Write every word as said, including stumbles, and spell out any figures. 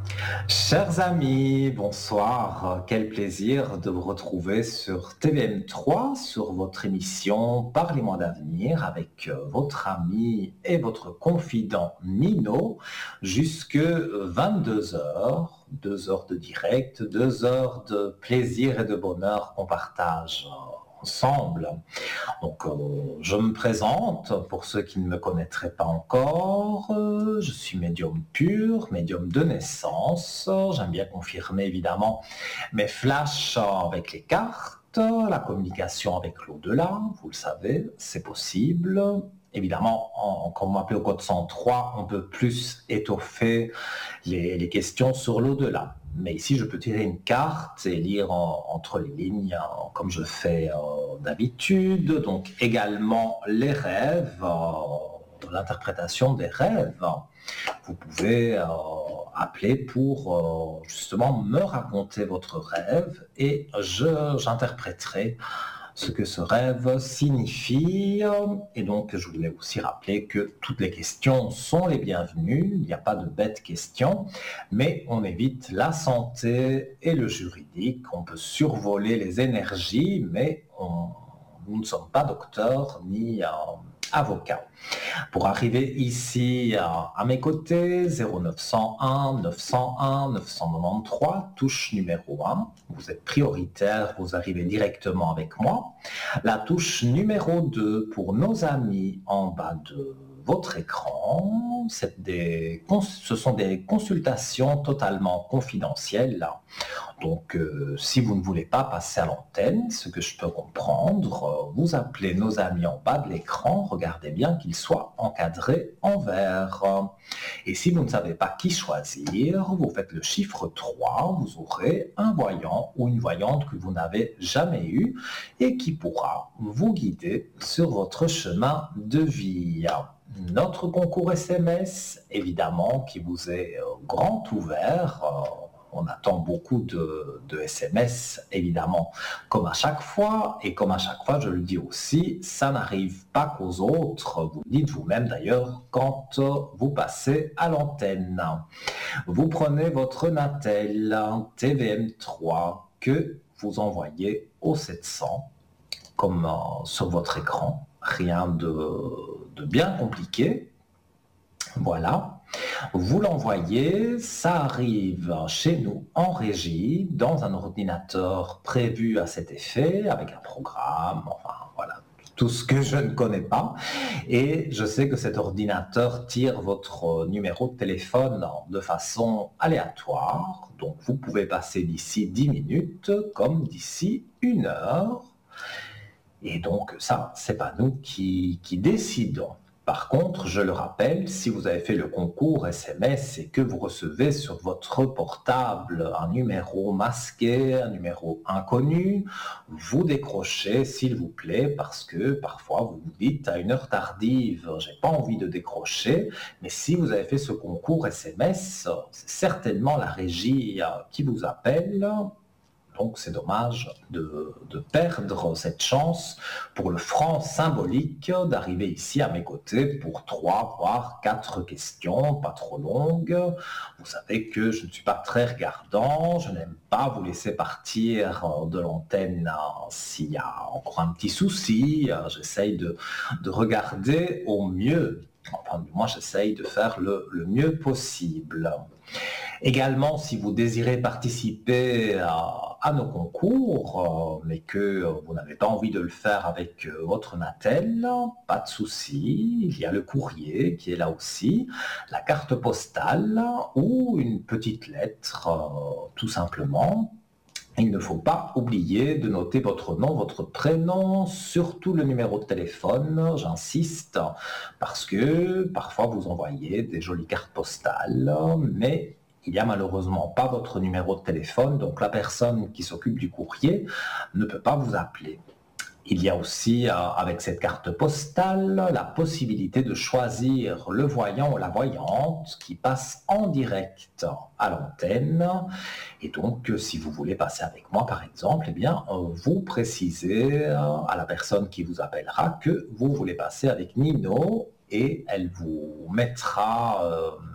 Chers amis, bonsoir. Quel plaisir de vous retrouver sur T V M trois, sur votre émission Parlez-moi d'avenir avec euh, votre ami et votre confident Nino, jusque vingt-deux heures, deux heures de direct, deux heures de plaisir et de bonheur qu'on partage euh, ensemble. Donc, euh, je me présente pour ceux qui ne me connaîtraient pas encore. Euh, je suis médium pur, médium de naissance. J'aime bien confirmer évidemment mes flashs avec les cartes, la communication avec l'au-delà. Vous le savez, c'est possible. Évidemment, en, comme on m'appelle au code cent trois, on peut plus étoffer les, les questions sur l'au-delà. Mais ici, je peux tirer une carte et lire en- entre les lignes, euh, comme je fais euh, d'habitude. Donc, également les rêves, euh, l'interprétation des rêves. Vous pouvez euh, appeler pour euh, justement me raconter votre rêve et je, j'interpréterai ce que ce rêve signifie. Et donc, je voulais aussi rappeler que toutes les questions sont les bienvenues. Il n'y a pas de bêtes questions, mais on évite la santé et le juridique. On peut survoler les énergies, mais on- nous ne sommes pas docteurs ni euh, avocats. Pour arriver ici à, à mes côtés, zéro neuf cent un neuf cent un neuf cent quatre-vingt-treize, touche numéro un. Vous êtes prioritaire, vous arrivez directement avec moi. La touche numéro deux pour nos amis en bas de votre écran, c'est des, ce sont des consultations totalement confidentielles. Donc, euh, si vous ne voulez pas passer à l'antenne, ce que je peux comprendre, euh, vous appelez nos amis en bas de l'écran, regardez bien qu'ils soient encadrés en vert. Et si vous ne savez pas qui choisir, vous faites le chiffre trois, vous aurez un voyant ou une voyante que vous n'avez jamais eu et qui pourra vous guider sur votre chemin de vie. Notre concours S M S, évidemment, qui vous est euh, grand ouvert. euh, on attend beaucoup de, de S M S, évidemment, comme à chaque fois. Et comme à chaque fois, je le dis aussi, ça n'arrive pas qu'aux autres. Vous le dites vous-même d'ailleurs quand vous passez à l'antenne. Vous prenez votre Natel T V M trois que vous envoyez au sept cents, comme euh, sur votre écran. Rien de, de bien compliqué. Voilà. Vous l'envoyez, ça arrive chez nous en régie, dans un ordinateur prévu à cet effet, avec un programme, enfin voilà, tout ce que je ne connais pas. Et je sais que cet ordinateur tire votre numéro de téléphone de façon aléatoire, donc vous pouvez passer d'ici dix minutes comme d'ici une heure. Et donc ça, c'est pas nous qui, qui décidons. Par contre, je le rappelle, si vous avez fait le concours S M S et que vous recevez sur votre portable un numéro masqué, un numéro inconnu, vous décrochez, s'il vous plaît, parce que parfois vous vous dites à une heure tardive, j'ai pas envie de décrocher, mais si vous avez fait ce concours S M S, c'est certainement la régie euh, qui vous appelle. Donc c'est dommage de, de perdre cette chance pour le franc symbolique d'arriver ici à mes côtés pour trois, voire quatre questions, pas trop longues. Vous savez que je ne suis pas très regardant, je n'aime pas vous laisser partir de l'antenne s'il y a encore un petit souci. J'essaye de, de regarder au mieux. Enfin, moi, j'essaye de faire le, le mieux possible. Également, si vous désirez participer à, à nos concours, euh, mais que euh, vous n'avez pas envie de le faire avec euh, votre Natel, pas de souci, il y a le courrier qui est là aussi, la carte postale ou une petite lettre, euh, tout simplement. Il ne faut pas oublier de noter votre nom, votre prénom, surtout le numéro de téléphone, j'insiste, parce que parfois vous envoyez des jolies cartes postales, mais il n'y a malheureusement pas votre numéro de téléphone, donc la personne qui s'occupe du courrier ne peut pas vous appeler. Il y a aussi, euh, avec cette carte postale, la possibilité de choisir le voyant ou la voyante qui passe en direct à l'antenne. Et donc, euh, si vous voulez passer avec moi, par exemple, eh bien, euh, vous précisez euh, à la personne qui vous appellera que vous voulez passer avec Nino et elle vous mettra euh,